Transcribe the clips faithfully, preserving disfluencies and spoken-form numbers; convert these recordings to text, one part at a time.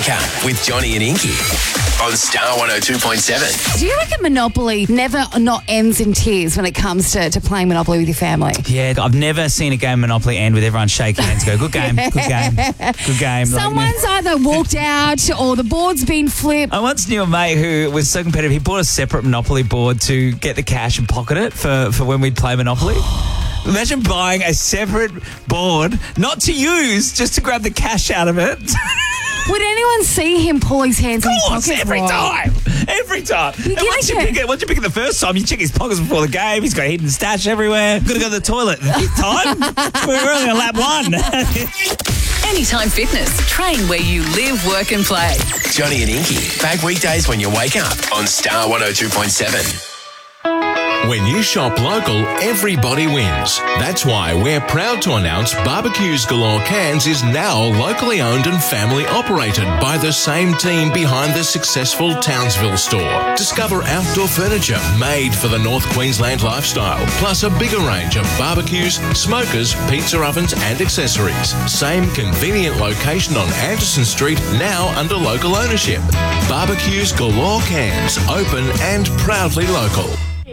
Wake Up with Johnny and Inky on Star one oh two point seven. Do you reckon Monopoly never not ends in tears when it comes to, to playing Monopoly with your family? Yeah, I've never seen a game of Monopoly end with everyone shaking hands and go, good game, good game, good game. Someone's like, either walked out or the board's been flipped. I once knew a mate who was so competitive, he bought a separate Monopoly board to get the cash and pocket it for, for when we'd play Monopoly. Imagine buying a separate board, not to use, just to grab the cash out of it. Would anyone see him pull his hands in his Of course, pocket? every Right? time. Every time. You And once, you get- pick it, once you pick it the first time, you check his pockets before the game. He's got hidden stash everywhere. Got to go to the toilet. The fifth time? We were only on lap one. Anytime Fitness. Train where you live, work and play. Johnny and Inky, back weekdays when you wake up on Star one oh two point seven. When you shop local, everybody wins. That's why we're proud to announce Barbecues Galore Cairns is now locally owned and family operated by the same team behind the successful Townsville store. Discover outdoor furniture made for the North Queensland lifestyle, plus a bigger range of barbecues, smokers, pizza ovens and accessories. Same convenient location on Anderson Street, now under local ownership. Barbecues Galore Cairns, open and proudly local.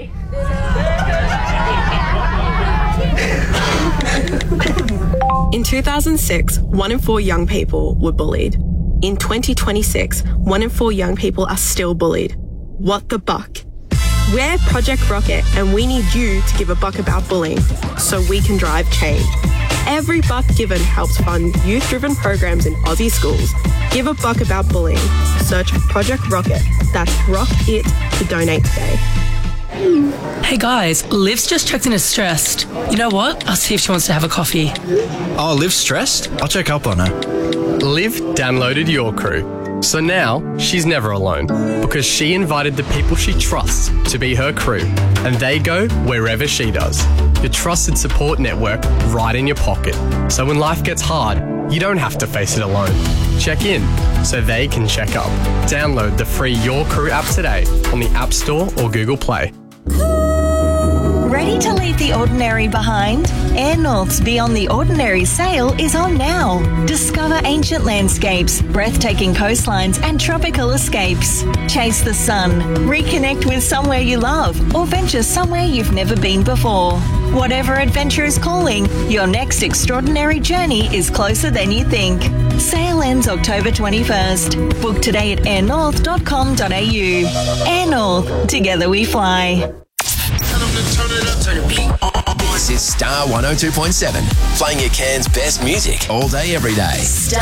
In two thousand six, one in four young people were bullied. In twenty twenty-six, one in four young people are still bullied. What the buck? We're Project Rocket and we need you to give a buck about bullying so we can drive change. Every buck given helps fund youth-driven programs in Aussie schools. Give a buck about bullying. Search Project Rocket. That's Rock It to donate today. Hey guys, Liv's just checked in as stressed. You know what? I'll see if she wants to have a coffee. Oh, Liv's stressed? I'll check up on her. Liv downloaded Your Crew, so now she's never alone because she invited the people she trusts to be her crew, and they go wherever she does. Your trusted support network right in your pocket, so when life gets hard, you don't have to face it alone. Check in so they can check up. Download the free Your Crew app today on the App Store or Google Play. Ready to leave the ordinary behind? Air North's Beyond the Ordinary sale is on now. Discover ancient landscapes, breathtaking coastlines and tropical escapes. Chase the sun, reconnect with somewhere you love, or venture somewhere you've never been before. Whatever adventure is calling, your next extraordinary journey is closer than you think. Sale ends October twenty-first. Book today at air north dot com dot a u. Air North, together we fly. This is Star one oh two point seven, playing your Cairns best music all day, every day.